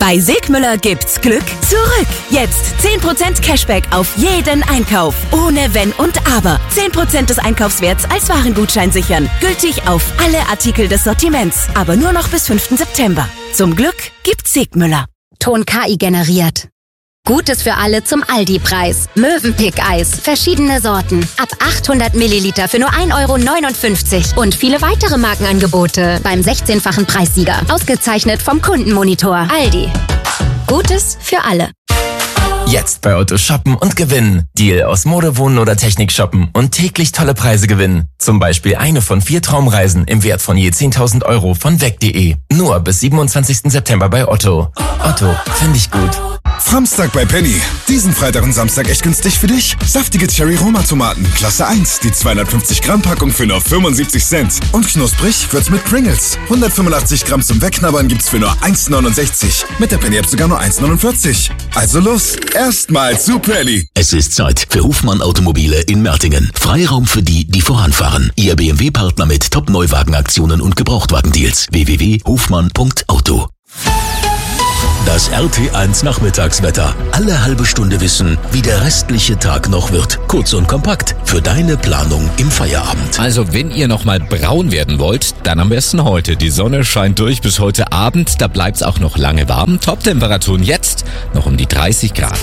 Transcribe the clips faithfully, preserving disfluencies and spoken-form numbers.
Bei Segmüller gibt's Glück zurück. Jetzt zehn Prozent Cashback auf jeden Einkauf. Ohne Wenn und Aber. zehn Prozent des Einkaufswerts als Warengutschein sichern. Gültig auf alle Artikel des Sortiments. Aber nur noch bis fünften September. Zum Glück gibt's Segmüller. Ton K I generiert. Gutes für alle zum Aldi-Preis. Mövenpick-Eis. Verschiedene Sorten. Ab achthundert Milliliter für nur ein Euro neunundfünfzig. Und viele weitere Markenangebote. Beim sechzehnfachen Preissieger. Ausgezeichnet vom Kundenmonitor. Aldi. Gutes für alle. Jetzt bei Otto shoppen und gewinnen. Deal aus Mode, Wohnen oder Technik shoppen und täglich tolle Preise gewinnen. Zum Beispiel eine von vier Traumreisen im Wert von je zehntausend Euro von weg punkt de. Nur bis siebenundzwanzigsten September bei Otto. Otto, finde ich gut. Samstag bei Penny. Diesen Freitag und Samstag echt günstig für dich. Saftige Cherry-Roma-Tomaten, Klasse eins. Die zweihundertfünfzig Gramm Packung für nur fünfundsiebzig Cent. Und knusprig wird's mit Pringles. hundertfünfundachtzig Gramm zum Wegknabbern gibt's für nur eins neunundsechzig. Mit der Penny-App sogar nur eins neunundvierzig. Also los, erstmal zu Penny. Es ist Zeit für Hofmann Automobile in Mertingen. Freiraum für die, die voranfahren. Ihr B M W-Partner mit Top-Neuwagenaktionen und Gebrauchtwagendeals. w w w punkt hofmann punkt auto. Das R T eins Nachmittagswetter. Alle halbe Stunde wissen, wie der restliche Tag noch wird. Kurz und kompakt für deine Planung im Feierabend. Also wenn ihr nochmal braun werden wollt, dann am besten heute. Die Sonne scheint durch bis heute Abend. Da bleibt's auch noch lange warm. Top-Temperaturen jetzt noch um die dreißig Grad.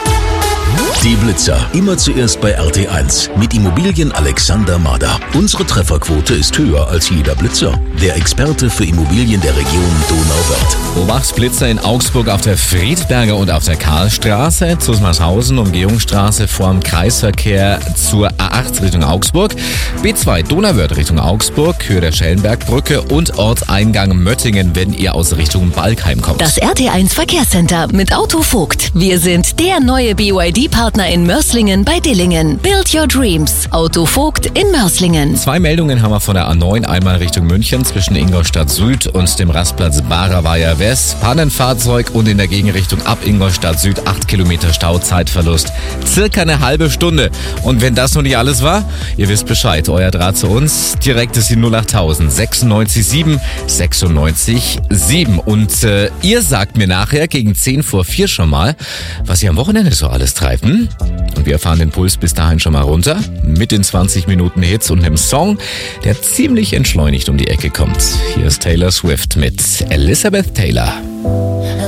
Die Blitzer. Immer zuerst bei R T eins. Mit Immobilien Alexander Mader. Unsere Trefferquote ist höher als jeder Blitzer. Der Experte für Immobilien der Region Donauwörth. Beobacht Blitzer in Augsburg auf der Friedberger und auf der Karlstraße, Zusmarshausen, Umgehungsstraße vorm Kreisverkehr zur A acht Richtung Augsburg, B zwei Donauwörth Richtung Augsburg, Höhe der Schellenbergbrücke und Ortseingang Möttingen, wenn ihr aus Richtung Balkheim kommt. Das R T eins Verkehrscenter mit Auto Vogt. Wir sind der neue B Y D-Partner in Mörslingen bei Dillingen. Build your dreams. Auto Vogt in Mörslingen. Zwei Meldungen haben wir von der A neun, einmal Richtung München zwischen Ingolstadt Süd und dem Rastplatz Baraweier West. Pannenfahrzeug und in der Gegenrichtung ab Ingolstadt Süd acht Kilometer Stauzeitverlust. Circa eine halbe Stunde. Und wenn das noch nicht alles war, ihr wisst Bescheid. Euer Draht zu uns. Direkt ist die null achttausend sechsundneunzig sieben sechsundneunzig sieben. Und äh, ihr sagt mir nachher gegen zehn vor vier schon mal, was ihr am Wochenende so alles treibt. Hm? Und wir fahren den Puls bis dahin schon mal runter. Mit den zwanzig Minuten Hits und einem Song, der ziemlich entschleunigt um die Ecke kommt. Hier ist Taylor Swift mit Elizabeth Taylor.